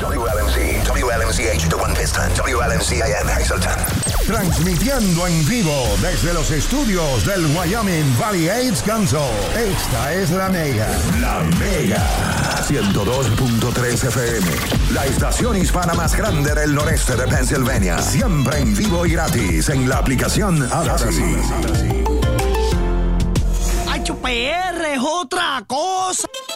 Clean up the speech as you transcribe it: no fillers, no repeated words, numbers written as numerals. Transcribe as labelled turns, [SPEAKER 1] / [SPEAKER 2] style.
[SPEAKER 1] WLNC, WLNCH, The One Piston, WLNCIM, Hazleton.
[SPEAKER 2] Transmitiendo en vivo desde los estudios del Wyoming Valley AIDS Council. Esta es La Mega. La Mega. 102.3 FM. La estación hispana más grande del noreste de Pennsylvania. Siempre en vivo y gratis en la aplicación Audacy.
[SPEAKER 3] ¡Ay, PR es otra cosa!